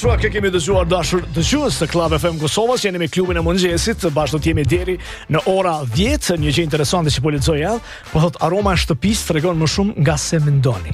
Ardhshua, kemi dëgjuar dashur dëgjues të Club FM Kosovës, jeni me klubin e mëngjesit, bashkë do të jemi deri në ora 10. Një gjë interesante që po lexoj edhe, po thot aroma e shtëpisë tregon më shumë nga se mendoni.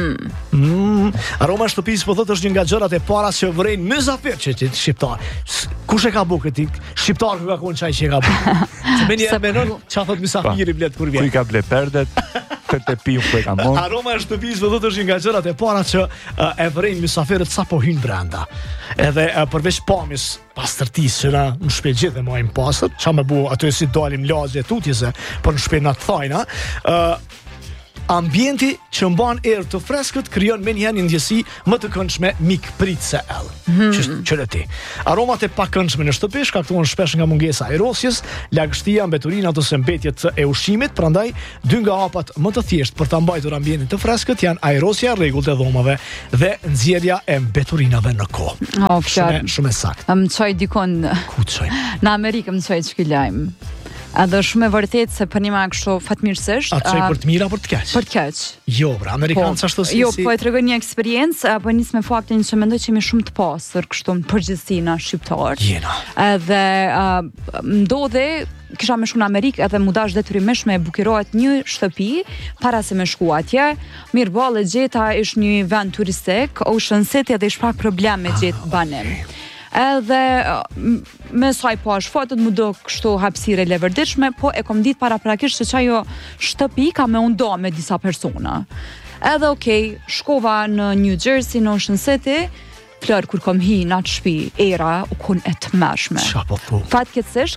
Aroma e shtëpisë po thot është një nga gjërat e para që vërejnë mysafir që shqiptar. Kush e ka bu këtë? Shqiptar ku ka qenë çaj që e ka bu. Se me një menon çfarë thot mysafiri blet kur vjen. Ku i ka ble perdet? Të piu ku e ka mund. Aroma e shtëpisë do të është një nga gjërat e para që e vërejnë mysafirët sa po hyn brenda. Edhe përveç pamjes pastërtisë që na në shtëpi gjithë mojmë pastër, çfarë më bu aty si dalim lagje tutjese, por në shtëpi na të thajna, ambienti që mban erë të freskët krijon me një ndjesi më të këndshme mikprit se që ti. Aromat e pakëndshme në shtëpi shkaktohen shpesh nga mungesa e aerosjes, lagështia, mbeturina ose mbetjet e ushqimit, prandaj dy nga hapat më të thjeshtë për ta mbajtur ambientin të freskët janë aerosja, rregullt e dhomave dhe nxjerrja e mbeturinave në kohë. Shumë saktë. Më çoj dikon. Ku çoj? Në Amerikë më çoj ç'ky lajm. Edhe shumë e vërtet se për një ma kështu fatmirësisht. A çoj për të mira apo për të keq? Për të keq. Jo, pra, amerikanët ashtu si. Jo, po e tregoj një eksperiencë, po nis me faktin që mendoj që jemi shumë të pastër kështu në përgjithësi na shqiptar. Jena. Edhe ndodhe kisha me shku në Amerikë edhe mu dash detyrimisht me bukirohet një shtëpi para se me shku atje. Mirëballë gjeta ish një vend turistik, Ocean City, dhe ish pak problem me gjetë banim. Edhe me saj po është fotot më do kështu hapësire levërditshme, po e kom ditë paraprakisht që ajo shtëpi ka me undo me disa persona. Edhe okej, shkova në New Jersey, në Ocean City, Flër, kur kom hi në atë shpi, era u kun e të mërshme. Fatkeqësisht,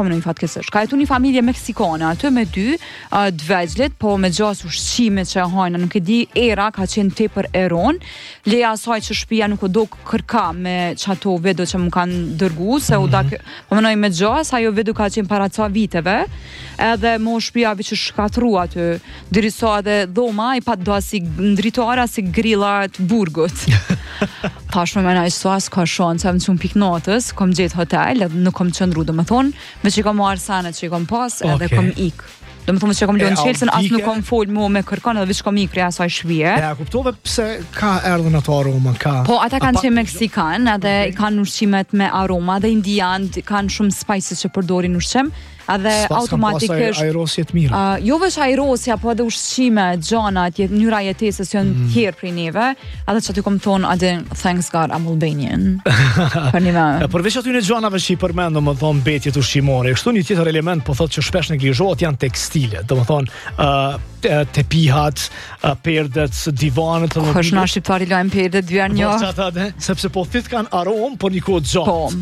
ka jetu një familje meksikane, aty me dy dvegjlit, po me gjas ushqime që e hajna, nuk e di, era ka qenë tepër eron, leja asaj që shpia nuk o do kërka me që ato vedo që më kanë dërgu, se u da, po mënoj me gjas, ajo vedo ka qenë para ca viteve, edhe mo shpia vi që shkatru aty, diriso edhe dhoma, i pat do si ndritara, si grillat burgut. Pash me menaj suas ka shonë që më qënë piknotës, kom gjithë hotel, edhe nuk kom qëndru, do më thonë, me që i kom marë sanet që i kom pas, edhe kom ik. Do më thonë që i kom lënë qelësën, asë nuk kom folë mu me kërkon, edhe vishë kom ik rja saj shvije. E, a kuptove pse ka erdhën ato aroma, ka... Po, ata kanë që Meksikan, edhe kanë ushqimet me aroma, dhe indian kanë shumë spices që përdorin ushqim, edhe automatikisht aerosjet mira. Jo veç aerosja, po edhe ushqime, gjanat, njëra jetesës janë tjerë prej neve, edhe që aty kom thonë, thanks God, I'm Albanian. Për një me. Përveç aty në gjanave që i përmendë, më thonë, betjet ushqimore, kështu një tjetër element, po thotë që shpesh neglizhohet janë tekstile, do më thonë, tepihat, perdet, divanet, të Kësh na shqiptari lajmë perdet dvjer një. Sepse po thit kanë aromë, por një kohë gjatë.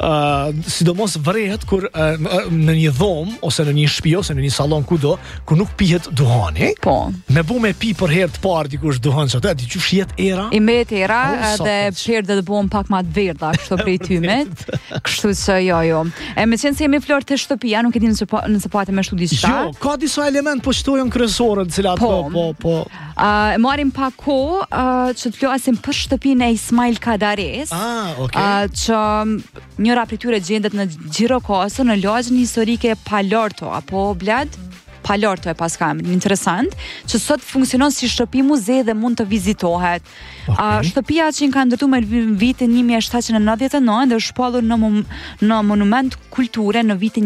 Sidomos vërehet kur në një dhomë, ose në një shtëpi, ose në një sallon kudo, ku nuk pihet duhani. Po. Me bu me pi për herë të parë dikush duhan që atë, ti qysh jet era? I mbet era, edhe perdet bëhen pak më të verdha, kështu prej tymit. Kështu që jo. E me qenë se jemi Flor të shtëpia, nuk e di nëse po atë me shtu diçka. Jo, ka disa element po shtojnë kryesore, të cilat po. Marim pak kohë që të flasim për shtëpinë e Ismail Kadares. Që njëra prej tyre gjendet në Gjirokastër, në lagjën historike Palorto, apo bled? Palorto e pas kamrin, interesant, që sot funksionon si shtëpi muze dhe mund të vizitohet. Shtëpia që ka ndërtu me vitin 1799 dhe është shpallur në monument kulture në vitin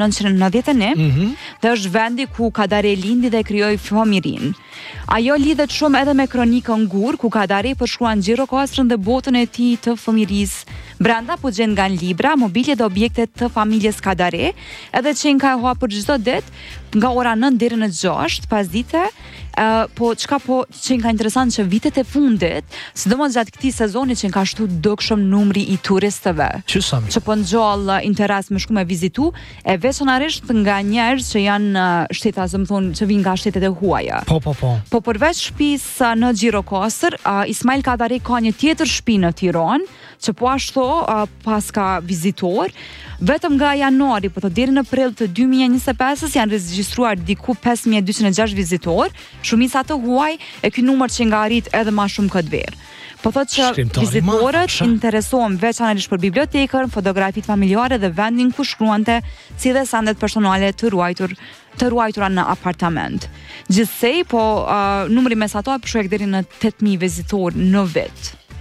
1991 dhe është vendi ku Kadare lindi dhe krijoi fëmirin. Ajo lidhet shumë edhe me kronikën Gur, ku Kadare përshkruan Gjirokastrën dhe botën e tij të fëmirisë. Brenda po gjen nga libra, mobilje dhe objekte të familjes Kadare, edhe që ka hapur çdo ditë nga ora 9 deri në 6 pasdite. Po çka që ka interesant që vitet e fundit, sidomos gjatë këtij sezoni që ka shtu dukshëm numri i turistëve. Që po ngjall interes me shku me vizitu, e veçanërisht nga njerëz që janë shtetas, më thonë, që vinë nga shtetet e huaja. Po përveç shtëpisë në Gjirokastër, Ismail Kadare ka një tjetër shtëpi në Tiranë, që po ashtu pas ka vizitor, vetëm nga janari, po të deri në prill të 2025 janë regjistruar diku 5206 vizitor, shumica të huaj, e ky numër që nga arrit edhe më shumë këtë verë. Po thotë që vizitorët interesohen veçanërisht për bibliotekën, fotografit familjare dhe vendin ku shkruante, si dhe sandet personale të ruajtura në apartament. Gjithsej, po numri mesatar përshkruaj deri në 8000 vizitor në vit.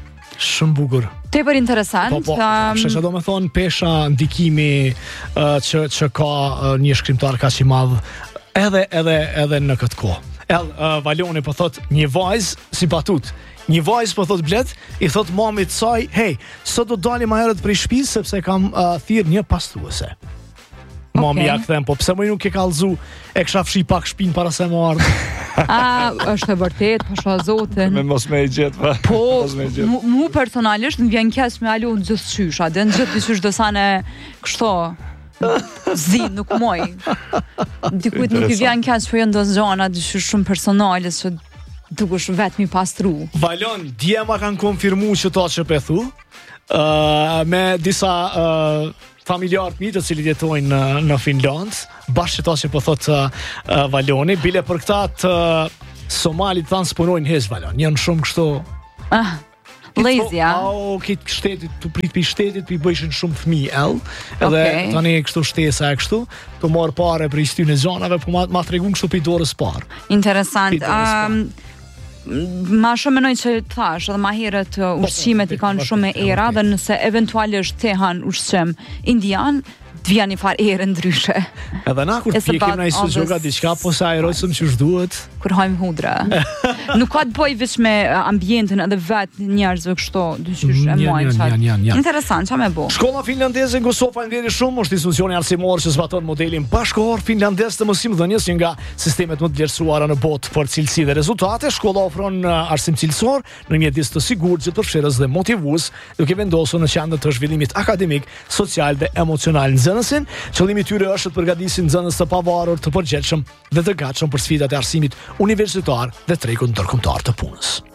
Shumë bukur. Tepër interesant. Po, çfarë do të thonë pesha ndikimi që ka një shkrimtar kaq i madh edhe në këtë kohë. Valoni po thot një vajzë si batut. Një vajzë po thot Blet, i thot mamit saj, hey, sot do dalim më herët prej shtëpisë sepse kam thirr një pastruese. Mami ja kthem, po pse më nuk e kallzu, e kisha fshi pak shpinë para se më ardh. Është e vërtet, pasha zotin. Me mos me i gjet, pa. Po, mu personalisht më vjen keq me alu në gjithë qysha, dhe në gjithë dyqysh do sane kështo zi, nuk moj. Dikujt nuk i vjen keq, po jënë do zgjana dyqysh shumë personale, që dukesh vetëm i pastru. Valon, dje ma kanë konfirmu që ta që pethu, me disa familjarët mi të cilit jetojnë në Finland, bashkë që ta që po thotë Valoni, bile për këta të Somalit thanë s'punojnë hez Valon, janë shumë kështu... Lazy, ja? Këtë shtetit, të prit për shtetit, për i bëjshin shumë fëmi, edhe tani kështu shtesa e kështu, të marë pare për i stynë e zonave, po ma të regun kështu për i dorës parë. Interesant. Ma shumë menoj që thash, edhe ma herët ushqimet i kanë shumë e era, dhe nëse eventualisht te han ushqim indian, të vjen një farë erë ndryshe. Edhe na kur pjekim na i sugjoga diçka, po sa aerojsëm që duhet. Kur hajmë hudra. Nuk ka të bëj veç me ambientin edhe vetë njerëzve kështu, dyqysh e mojnë qatë. Interesant, qa me bo? Shkolla finlandeze në Kosovë falënderi shumë, është institucioni arsimor që zbaton modelin bashkëkor finlandez të mësimdhënies, një nga sistemet më të vlerësuara në botë për cilësi dhe rezultate. Shkolla ofron arsim cilësor në një mjedis të sigurt, që përfshirës dhe motivues, duke vendosur në qendër të zhvillimit akademik, social dhe emocional në nxënësin. Qëllimi i tyre është të përgatisin nxënës të pavarur, të përgjegjshëm dhe të gatshëm për sfidat e arsimit universitar dhe tregun ndërkombëtar të punës.